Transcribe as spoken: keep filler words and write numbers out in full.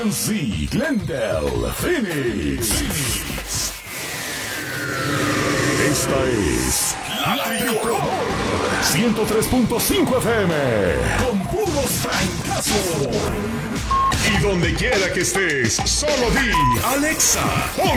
Z, Glendale, Phoenix. Esta es La Tricolor ciento tres punto cinco F M con puros francazos. Y donde quiera que estés, solo di Alexa, pon